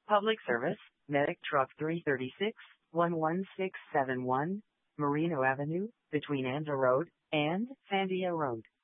Public service, Medic Truck 336, 11671, Merino Avenue, between Anza Road and Sandia Road.